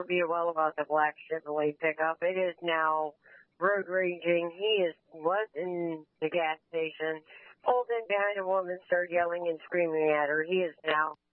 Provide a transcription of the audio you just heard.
Be well about the black Chevrolet pickup. It is now road raging. He was in the gas station, pulled in behind a woman, started yelling and screaming at her. He is now